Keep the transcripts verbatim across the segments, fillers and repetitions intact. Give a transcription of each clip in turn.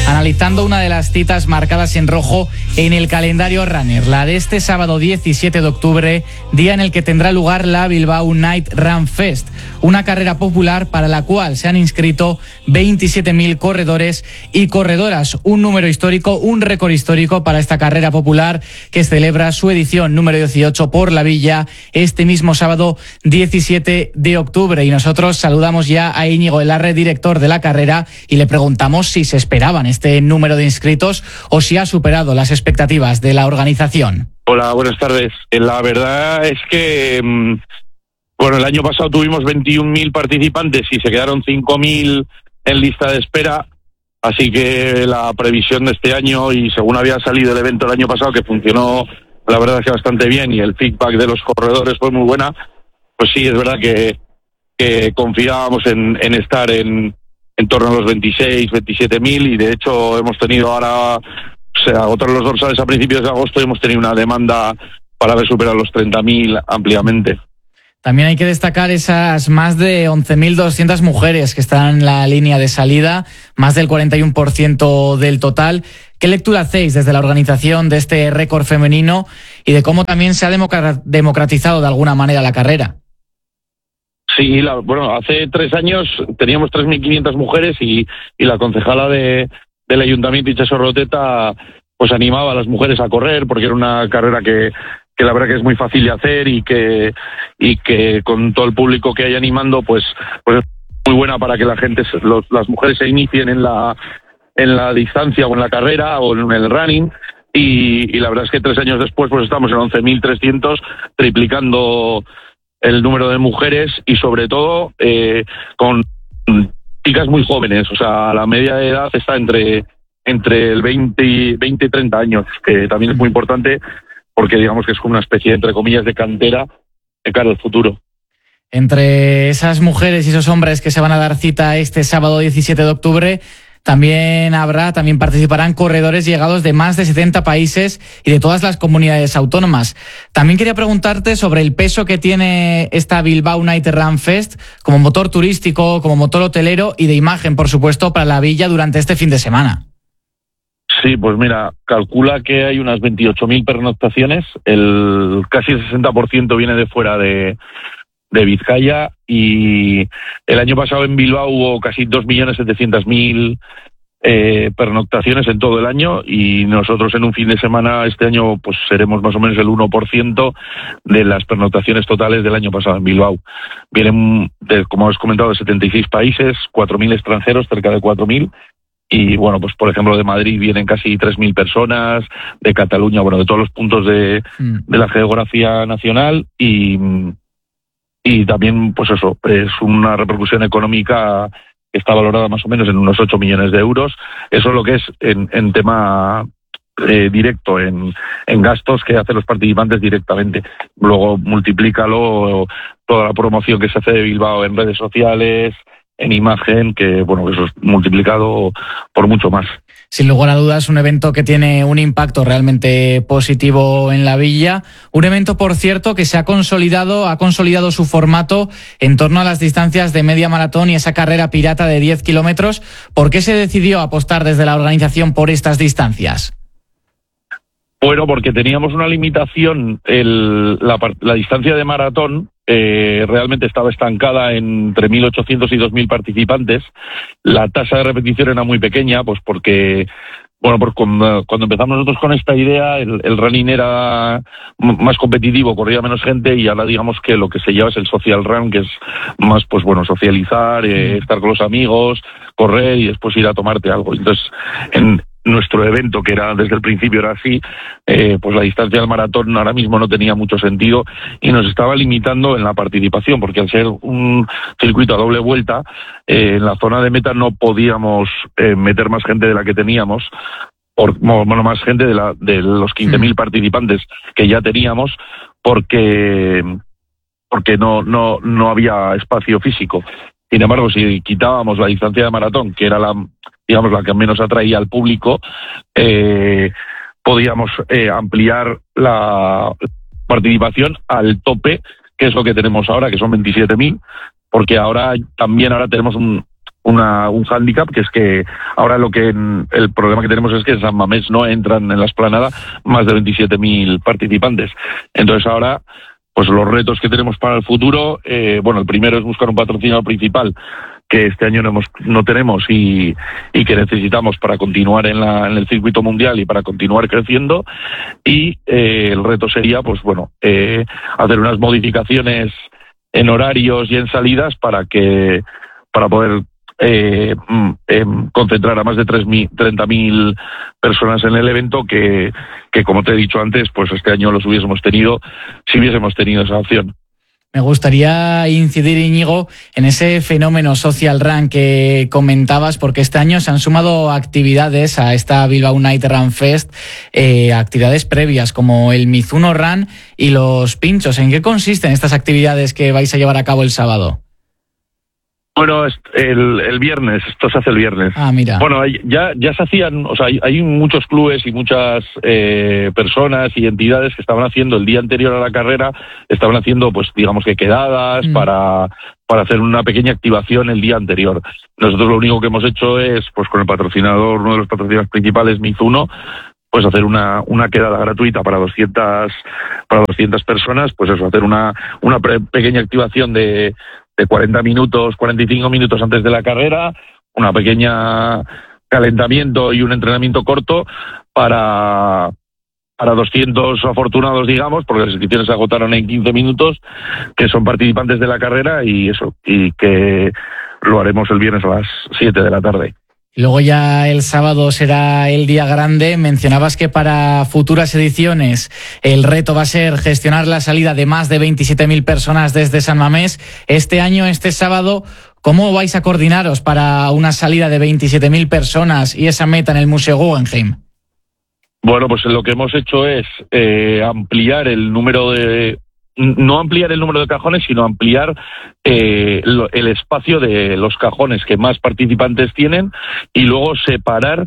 analizando una de las citas marcadas en rojo en el calendario runner, la de este sábado diecisiete de octubre, día en el que tendrá lugar la Bilbao Night Run Fest, una carrera popular para la cual se han inscrito veintisiete mil corredores y corredoras, un número histórico, un récord histórico para esta carrera popular que celebra su edición número dieciocho por la Villa este mismo sábado diecisiete de octubre. Y nosotros saludamos ya a Íñigo Elarre, director de la carrera, y le preguntamos si se esperaban este número de inscritos o si ha superado las expectativas de la organización. Hola, buenas tardes. La verdad es que, bueno, el año pasado tuvimos veintiún mil participantes y se quedaron cinco mil en lista de espera, así que la previsión de este año, y según había salido el evento el año pasado, que funcionó la verdad es que bastante bien y el feedback de los corredores fue muy buena, pues sí, es verdad que, que confiábamos en, en estar en, en torno a los veintiséis, veintisiete mil, y de hecho hemos tenido ahora, o sea, agotaron los dorsales a principios de agosto y hemos tenido una demanda para haber superado los treinta mil ampliamente. También hay que destacar esas más de once mil doscientas mujeres que están en la línea de salida, más del cuarenta y uno por ciento del total. ¿Qué lectura hacéis desde la organización de este récord femenino y de cómo también se ha democratizado de alguna manera la carrera? Sí, la, bueno, hace tres años teníamos tres mil quinientas mujeres y, y la concejala de, del Ayuntamiento, Itxaso Roteta, pues animaba a las mujeres a correr porque era una carrera que... que la verdad que es muy fácil de hacer y que y que con todo el público que hay animando, pues pues es muy buena para que la gente, los, las mujeres se inicien en la en la distancia o en la carrera o en el running, y, y la verdad es que tres años después pues estamos en once mil trescientos, triplicando el número de mujeres y sobre todo eh, con chicas muy jóvenes, o sea, la media de edad está entre entre el veinte y treinta años, que también es muy importante, porque digamos que es como una especie, entre comillas, de cantera de cara al futuro. Entre esas mujeres y esos hombres que se van a dar cita este sábado diecisiete de octubre, también habrá, también participarán corredores llegados de más de setenta países y de todas las comunidades autónomas. También quería preguntarte sobre el peso que tiene esta Bilbao Night Run Fest como motor turístico, como motor hotelero y de imagen, por supuesto, para la Villa durante este fin de semana. Sí, pues mira, calcula que hay unas veintiocho mil pernoctaciones, el casi el sesenta por ciento viene de fuera de, de Vizcaya, y el año pasado en Bilbao hubo casi dos millones setecientas mil eh, pernoctaciones en todo el año, y nosotros en un fin de semana este año pues seremos más o menos el uno por ciento de las pernoctaciones totales del año pasado en Bilbao. Vienen, de, como has comentado, de setenta y seis países, cuatro mil extranjeros, cerca de cuatro mil. Y bueno, pues por ejemplo de Madrid vienen casi tres mil personas, de Cataluña, bueno, de todos los puntos de, mm. de la geografía nacional, y, y también, pues eso, es una repercusión económica que está valorada más o menos en unos ocho millones de euros. Eso es lo que es en, en tema eh, directo, en, en gastos que hacen los participantes directamente. Luego multiplícalo toda la promoción que se hace de Bilbao en redes sociales, en imagen, que bueno, eso es multiplicado por mucho más. Sin lugar a dudas, un evento que tiene un impacto realmente positivo en la Villa. Un evento, por cierto, que se ha consolidado, ha consolidado su formato en torno a las distancias de media maratón y esa carrera pirata de diez kilómetros. ¿Por qué se decidió apostar desde la organización por estas distancias? Bueno, porque teníamos una limitación, el, la, la distancia de maratón eh, realmente estaba estancada entre mil ochocientos y dos mil participantes. La tasa de repetición era muy pequeña, pues porque, bueno, pues cuando, cuando empezamos nosotros con esta idea, el, el running era más competitivo, corría menos gente, y ahora digamos que lo que se lleva es el social run, que es más, pues bueno, socializar, eh, estar con los amigos, correr y después ir a tomarte algo. Entonces, en nuestro evento, que era desde el principio era así, eh, pues la distancia del maratón ahora mismo no tenía mucho sentido y nos estaba limitando en la participación, porque al ser un circuito a doble vuelta, eh, en la zona de meta no podíamos eh, meter más gente de la que teníamos, por, bueno, más gente de, la, de los quince mil participantes que ya teníamos, porque porque no no no había espacio físico. Sin embargo, si quitábamos la distancia de maratón, que era la, digamos, la que menos atraía al público, eh, podíamos eh, ampliar la participación al tope, que es lo que tenemos ahora, que son veintisiete mil, porque ahora también ahora tenemos un, una, un hándicap, que es que ahora lo que el problema que tenemos es que en San Mamés no entran en la explanada más de veintisiete mil participantes. Entonces ahora, pues los retos que tenemos para el futuro, eh, bueno, el primero es buscar un patrocinador principal que este año no, hemos, no tenemos y, y que necesitamos para continuar en, la, en el circuito mundial y para continuar creciendo. Y eh, el reto sería, pues bueno, eh, hacer unas modificaciones en horarios y en salidas para que para poder eh, eh, concentrar a más de treinta mil personas en el evento, que, que como te he dicho antes, pues este año los hubiésemos tenido si hubiésemos tenido esa opción. Me gustaría incidir, Íñigo, en ese fenómeno Social Run que comentabas, porque este año se han sumado actividades a esta Bilbao Night Run Fest, eh, actividades previas como el Mizuno Run y los pinchos. ¿En qué consisten estas actividades que vais a llevar a cabo el sábado? Bueno, el, el viernes, esto se hace el viernes. Ah, mira. Bueno, ya, ya se hacían, o sea, hay, hay muchos clubes y muchas eh, personas y entidades que estaban haciendo el día anterior a la carrera, estaban haciendo, pues, digamos que quedadas mm. para, para hacer una pequeña activación el día anterior. Nosotros lo único que hemos hecho es, pues, con el patrocinador, uno de los patrocinadores principales, Mizuno, pues hacer una, una quedada gratuita para doscientas, para doscientas personas, pues eso, hacer una, una pre- pequeña activación de de cuarenta minutos, cuarenta y cinco minutos antes de la carrera, una pequeña calentamiento y un entrenamiento corto para, para doscientos afortunados, digamos, porque las inscripciones se agotaron en quince minutos, que son participantes de la carrera, y eso, y que lo haremos el viernes a las siete de la tarde. Luego ya el sábado será el día grande. Mencionabas que para futuras ediciones el reto va a ser gestionar la salida de más de veintisiete mil personas desde San Mamés. Este año, este sábado, ¿cómo vais a coordinaros para una salida de veintisiete mil personas y esa meta en el Museo Guggenheim? Bueno, pues lo que hemos hecho es eh, ampliar el número de... no ampliar el número de cajones, sino ampliar eh, lo, el espacio de los cajones que más participantes tienen, y luego separar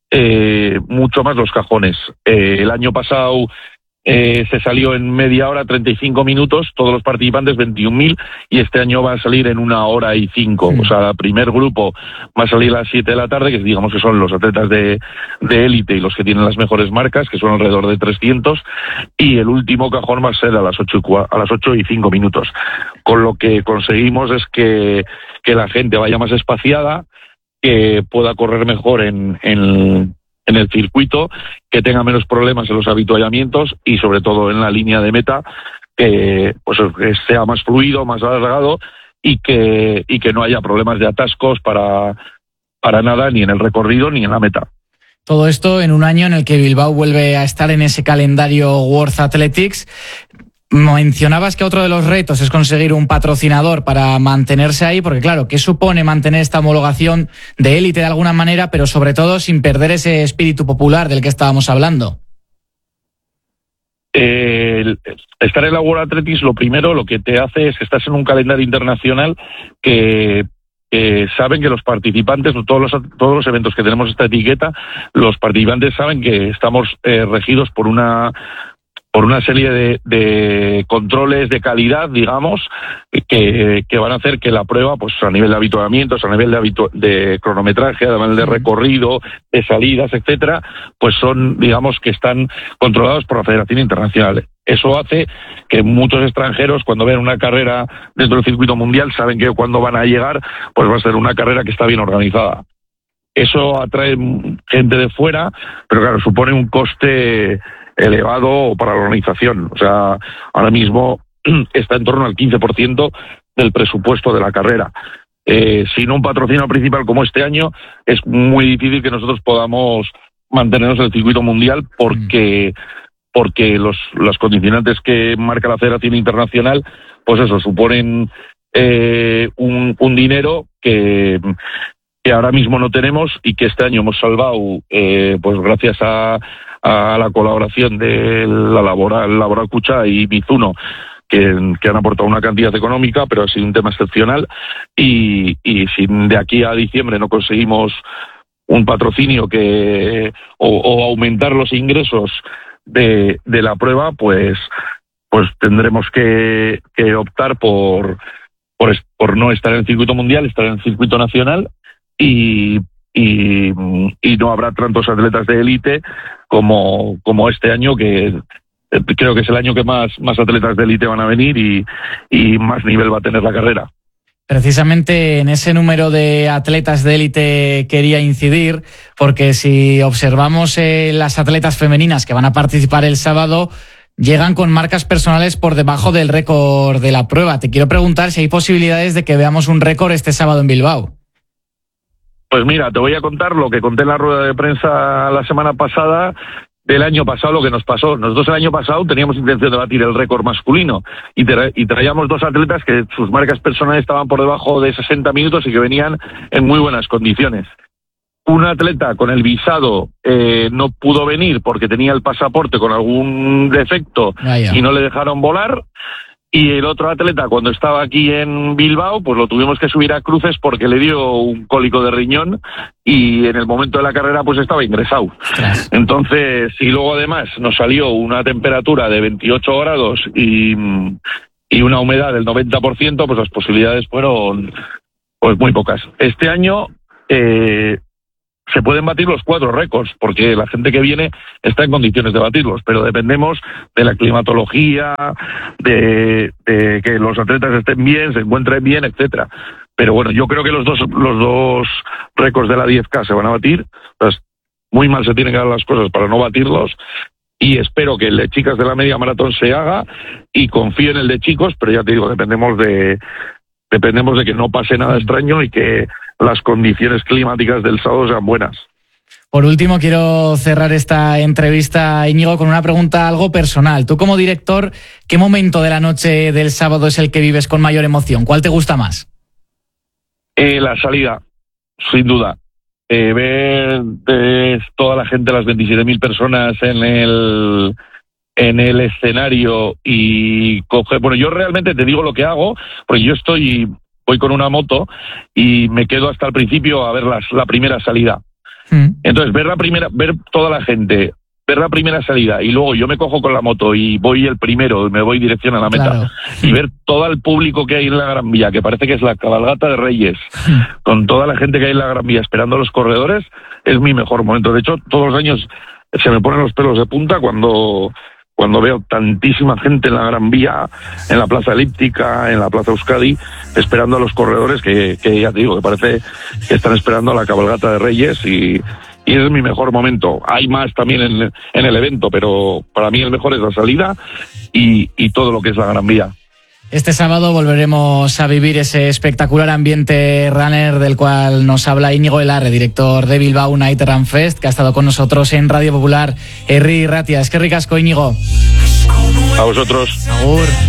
eh, mucho más los cajones. Eh, el año pasado eh, se salió en media hora, treinta y cinco minutos, todos los participantes, veintiún mil, y este año va a salir en una hora y cinco. Sí. O sea, el primer grupo va a salir a las siete de la tarde, que digamos que son los atletas de, de élite y los que tienen las mejores marcas, que son alrededor de trescientos, y el último cajón va a ser a las ocho y, a las ocho y cinco minutos. Con lo que conseguimos es que, que la gente vaya más espaciada, que pueda correr mejor en, en en el circuito, que tenga menos problemas en los habituallamientos y sobre todo en la línea de meta, que pues que sea más fluido, más alargado, y que y que no haya problemas de atascos para para nada, ni en el recorrido ni en la meta. Todo esto en un año en el que Bilbao vuelve a estar en ese calendario World Athletics. Mencionabas que otro de los retos es conseguir un patrocinador para mantenerse ahí, porque claro, ¿qué supone mantener esta homologación de élite de alguna manera, pero sobre todo sin perder ese espíritu popular del que estábamos hablando? Eh, estar en la World Athletics, lo primero, lo que te hace es que estás en un calendario internacional que Eh, saben que los participantes, todos los, todos los eventos que tenemos esta etiqueta, los participantes saben que estamos eh, regidos por una por una serie de, de controles de calidad, digamos, que, que van a hacer que la prueba, pues a nivel de habituamientos, a nivel de, habitu- de cronometraje, a nivel de recorrido, de salidas, etcétera, pues son, digamos, que están controlados por la Federación Internacional. Eso hace que muchos extranjeros, cuando ven una carrera dentro del circuito mundial, saben que cuando van a llegar, pues va a ser una carrera que está bien organizada. Eso atrae gente de fuera, pero claro, supone un coste elevado para la organización. O sea, ahora mismo está en torno al quince por ciento del presupuesto de la carrera. Eh, sin un patrocinador principal como este año, es muy difícil que nosotros podamos mantenernos en el circuito mundial, porque porque los, los condicionantes que marca la Federación Internacional, pues eso, suponen eh, un, un dinero que, que ahora mismo no tenemos y que este año hemos salvado, eh, pues gracias a, a la colaboración de la Laboral, Laboral Cucha y Mizuno, que, que han aportado una cantidad económica, pero ha sido un tema excepcional, y, y si de aquí a diciembre no conseguimos un patrocinio que o, o aumentar los ingresos de, de la prueba, pues pues tendremos que, que optar por, por por no estar en el circuito mundial, estar en el circuito nacional, y, y, y no habrá tantos atletas de élite como, como este año, que creo que es el año que más, más atletas de élite van a venir y, y más nivel va a tener la carrera. Precisamente en ese número de atletas de élite quería incidir, porque si observamos eh, las atletas femeninas que van a participar el sábado, llegan con marcas personales por debajo del récord de la prueba. Te quiero preguntar si hay posibilidades de que veamos un récord este sábado en Bilbao. Pues mira, te voy a contar lo que conté en la rueda de prensa la semana pasada, del año pasado, lo que nos pasó. Nosotros el año pasado teníamos intención de batir el récord masculino y, tra- y traíamos dos atletas que sus marcas personales estaban por debajo de sesenta minutos y que venían en muy buenas condiciones. Un atleta con el visado eh, no pudo venir porque tenía el pasaporte con algún defecto Vaya. y no le dejaron volar. Y el otro atleta, cuando estaba aquí en Bilbao, pues lo tuvimos que subir a cruces porque le dio un cólico de riñón y en el momento de la carrera pues estaba ingresado. Ostras. Entonces, y luego además nos salió una temperatura de veintiocho grados y, y una humedad del noventa por ciento, pues las posibilidades fueron pues muy pocas. Este año eh, se pueden batir los cuatro récords, porque la gente que viene está en condiciones de batirlos, pero dependemos de la climatología, de, de que los atletas estén bien, se encuentren bien, etcétera. Pero bueno, yo creo que los dos los dos récords de la diez K se van a batir. Entonces, muy mal se tienen que dar las cosas para no batirlos, y espero que el de chicas de la media maratón se haga, y confío en el de chicos, pero ya te digo, dependemos de dependemos de que no pase nada extraño y que las condiciones climáticas del sábado sean buenas. Por último, quiero cerrar esta entrevista, Íñigo, con una pregunta algo personal. Tú, como director, ¿qué momento de la noche del sábado es el que vives con mayor emoción? ¿Cuál te gusta más? Eh, la salida, sin duda. Eh, ver eh, toda la gente, las veintisiete mil personas en el en el escenario y coger... Bueno, yo realmente te digo lo que hago, porque yo estoy voy con una moto y me quedo hasta el principio a ver las, la primera salida. Mm. Entonces, ver la primera, ver toda la gente, ver la primera salida y luego yo me cojo con la moto y voy el primero, me voy dirección a la meta, claro. Y ver todo el público que hay en la Gran Vía, que parece que es la cabalgata de Reyes, mm. con toda la gente que hay en la Gran Vía esperando a los corredores, es mi mejor momento. De hecho, todos los años se me ponen los pelos de punta cuando... cuando veo tantísima gente en la Gran Vía, en la Plaza Elíptica, en la Plaza Euskadi, esperando a los corredores, que, que ya te digo, que parece que están esperando a la cabalgata de Reyes, y, y es mi mejor momento. Hay más también en, en el evento, pero para mí el mejor es la salida y, y todo lo que es la Gran Vía. Este sábado volveremos a vivir ese espectacular ambiente runner del cual nos habla Íñigo Elarre, director de Bilbao Night Run Fest, que ha estado con nosotros en Radio Popular. Herri Ratia, es que ricasco, Íñigo. A vosotros. Agur.